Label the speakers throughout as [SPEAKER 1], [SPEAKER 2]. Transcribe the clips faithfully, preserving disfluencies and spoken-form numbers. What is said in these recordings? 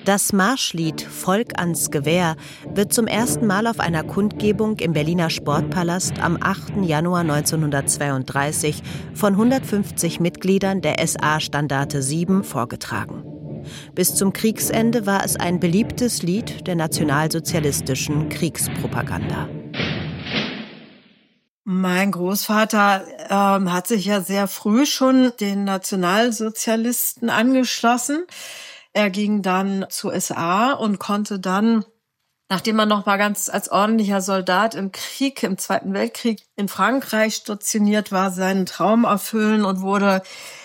[SPEAKER 1] Das Marschlied »Volk ans Gewehr« wird zum ersten Mal auf einer Kundgebung im Berliner Sportpalast am achten Januar neunzehnhundertzweiunddreißig von hundertfünfzig Mitgliedern der S A-Standarte sieben vorgetragen. Bis zum Kriegsende war es ein beliebtes Lied der nationalsozialistischen Kriegspropaganda.
[SPEAKER 2] Mein Großvater ähm, hat sich ja sehr früh schon den Nationalsozialisten angeschlossen. Er ging dann zur S A und konnte dann, nachdem er noch mal ganz als ordentlicher Soldat im Krieg, im Zweiten Weltkrieg in Frankreich stationiert war, seinen Traum erfüllen und wurde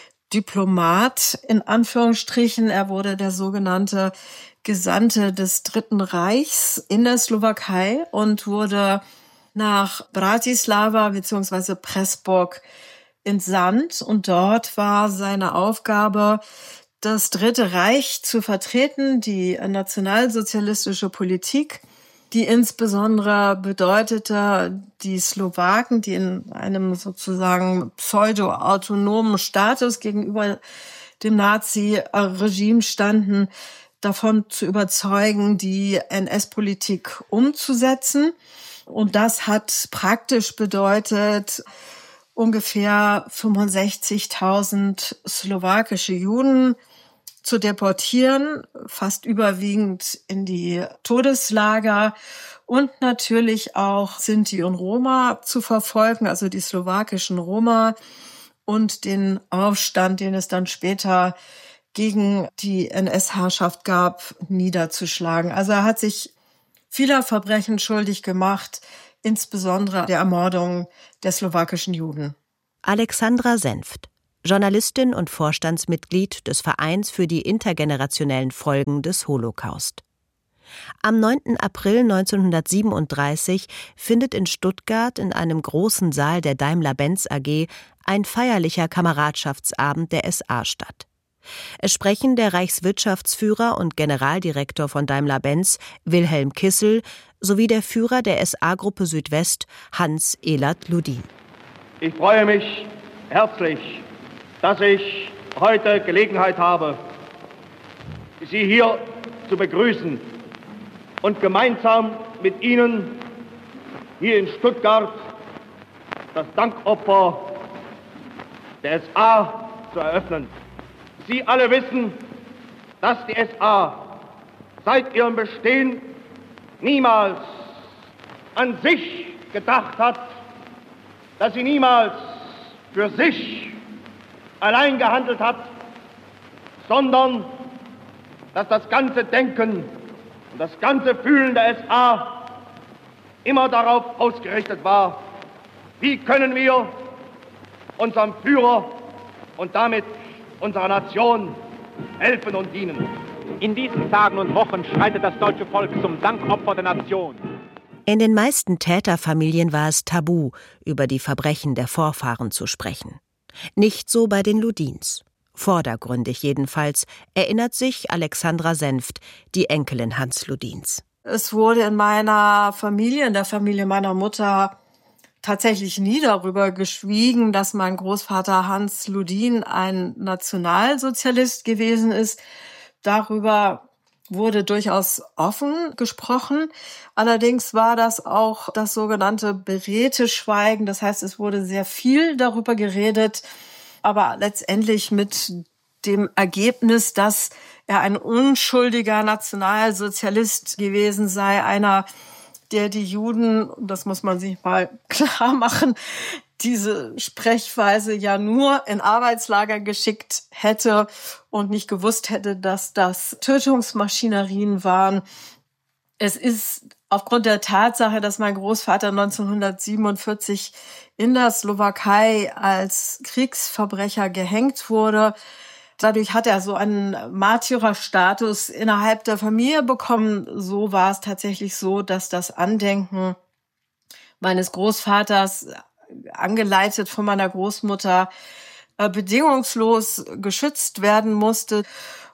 [SPEAKER 2] Diplomat in Anführungsstrichen. Er wurde der sogenannte Gesandte des Dritten Reichs in der Slowakei und wurde nach Bratislava bzw. Pressburg entsandt. Und dort war seine Aufgabe, das Dritte Reich zu vertreten, die nationalsozialistische Politik, die insbesondere bedeutete, die Slowaken, die in einem sozusagen pseudo-autonomen Status gegenüber dem Nazi-Regime standen, davon zu überzeugen, die N S-Politik umzusetzen. Und das hat praktisch bedeutet, ungefähr fünfundsechzigtausend slowakische Juden zu deportieren, fast überwiegend in die Todeslager und natürlich auch Sinti und Roma zu verfolgen, also die slowakischen Roma und den Aufstand, den es dann später gegen die N S-Herrschaft gab, niederzuschlagen. Also er hat sich vieler Verbrechen schuldig gemacht, insbesondere der Ermordung der slowakischen Juden.
[SPEAKER 1] Alexandra Senft, Journalistin und Vorstandsmitglied des Vereins für die intergenerationellen Folgen des Holocaust. Am neunten April neunzehnhundertsiebenunddreißig findet in Stuttgart in einem großen Saal der Daimler-Benz A G ein feierlicher Kameradschaftsabend der S A statt. Es sprechen der Reichswirtschaftsführer und Generaldirektor von Daimler-Benz, Wilhelm Kissel, sowie der Führer der S A-Gruppe Südwest, Hans Elert Ludin.
[SPEAKER 3] Ich freue mich herzlich, dass ich heute Gelegenheit habe, Sie hier zu begrüßen und gemeinsam mit Ihnen hier in Stuttgart das Dankopfer der S A zu eröffnen. Sie alle wissen, dass die S A seit ihrem Bestehen niemals an sich gedacht hat, dass sie niemals für sich allein gehandelt hat, sondern dass das ganze Denken und das ganze Fühlen der S A immer darauf ausgerichtet war, wie können wir unserem Führer und damit unserer Nation helfen und dienen.
[SPEAKER 4] In diesen Tagen und Wochen schreitet das deutsche Volk zum Dankopfer der Nation.
[SPEAKER 1] In den meisten Täterfamilien war es tabu, über die Verbrechen der Vorfahren zu sprechen. Nicht so bei den Ludins. Vordergründig jedenfalls, erinnert sich Alexandra Senft, die Enkelin Hans Ludins.
[SPEAKER 2] Es wurde in meiner Familie, in der Familie meiner Mutter, tatsächlich nie darüber geschwiegen, dass mein Großvater Hans Ludin ein Nationalsozialist gewesen ist. Darüber wurde durchaus offen gesprochen. Allerdings war das auch das sogenannte beredte Schweigen. Das heißt, es wurde sehr viel darüber geredet, aber letztendlich mit dem Ergebnis, dass er ein unschuldiger Nationalsozialist gewesen sei, einer, der die Juden, das muss man sich mal klar machen, diese Sprechweise ja nur in Arbeitslager geschickt hätte und nicht gewusst hätte, dass das Tötungsmaschinerien waren. Es ist aufgrund der Tatsache, dass mein Großvater neunzehnhundertsiebenundvierzig in der Slowakei als Kriegsverbrecher gehängt wurde, dadurch hat er so einen Märtyrerstatus innerhalb der Familie bekommen. So war es tatsächlich so, dass das Andenken meines Großvaters, angeleitet von meiner Großmutter, bedingungslos geschützt werden musste.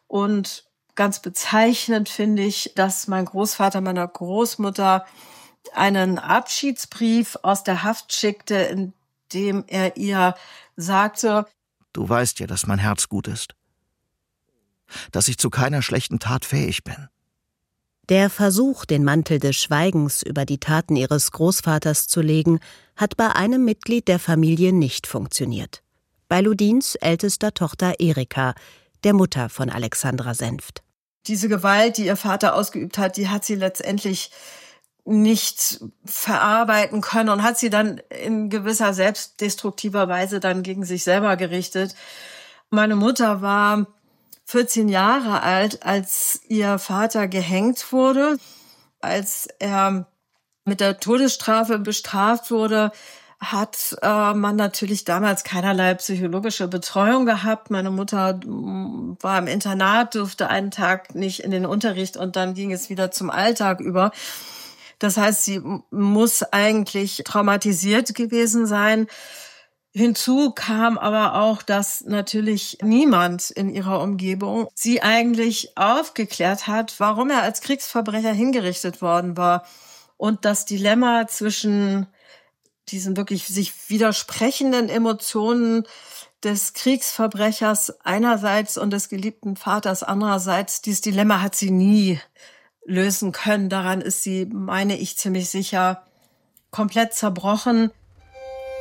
[SPEAKER 2] Und ganz bezeichnend finde ich, dass mein Großvater meiner Großmutter einen Abschiedsbrief aus der Haft schickte, in dem er ihr sagte:
[SPEAKER 5] Du weißt ja, dass mein Herz gut ist. dass ich zu keiner schlechten Tat fähig bin.
[SPEAKER 1] Der Versuch, den Mantel des Schweigens über die Taten ihres Großvaters zu legen, hat bei einem Mitglied der Familie nicht funktioniert. Bei Ludins ältester Tochter Erika, der Mutter von Alexandra Senft.
[SPEAKER 2] Diese Gewalt, die ihr Vater ausgeübt hat, die hat sie letztendlich nicht verarbeiten können und hat sie dann in gewisser selbstdestruktiver Weise dann gegen sich selber gerichtet. Meine Mutter war vierzehn Jahre alt, als ihr Vater gehängt wurde. Als er mit der Todesstrafe bestraft wurde, hat äh, man natürlich damals keinerlei psychologische Betreuung gehabt. Meine Mutter war im Internat, durfte einen Tag nicht in den Unterricht und dann ging es wieder zum Alltag über. Das heißt, sie muss eigentlich traumatisiert gewesen sein. Hinzu kam aber auch, dass natürlich niemand in ihrer Umgebung sie eigentlich aufgeklärt hat, warum er als Kriegsverbrecher hingerichtet worden war. Und das Dilemma zwischen diesen wirklich sich widersprechenden Emotionen des Kriegsverbrechers einerseits und des geliebten Vaters andererseits, dieses Dilemma hat sie nie lösen können. Daran ist sie, meine ich, ziemlich sicher komplett zerbrochen.